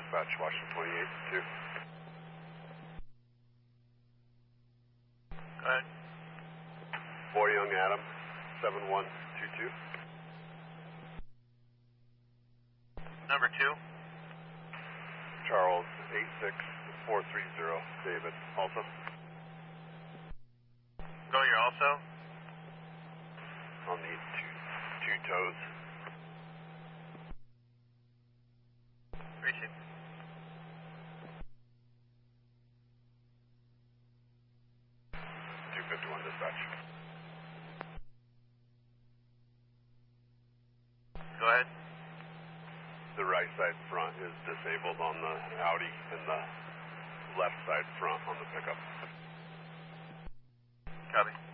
dispatch, Washington 28-2. Go ahead. Boy Young Adam, 7122. Number 2. Charles, 86430, David, also. Go your also. On the two toes. Appreciate it. Dispatch. Go ahead. The right side front is disabled on the Audi and the left side front on the pickup. Copy.